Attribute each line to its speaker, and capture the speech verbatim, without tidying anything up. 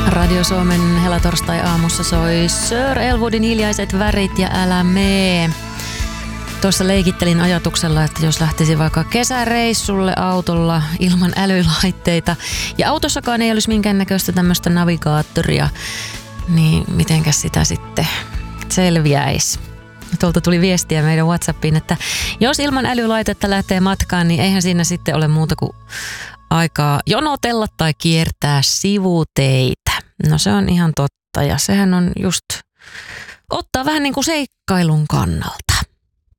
Speaker 1: Radio Suomen helatorstai-aamussa soi Sir Elwoodin Hiljaiset värit ja Älä mee. Tuossa leikittelin ajatuksella, että jos lähtisi vaikka kesäreissulle autolla ilman älylaitteita ja autossakaan ei olisi minkäännäköistä tämmöistä navigaattoria, niin mitenkäs sitä sitten selviäisi? Tuolta tuli viestiä meidän WhatsAppiin, että jos ilman älylaitetta lähtee matkaan, niin eihän siinä sitten ole muuta kuin aikaa jonotella tai kiertää sivuteitä. No se on ihan totta ja sehän on just ottaa vähän niin kuin seikkailun kannalta.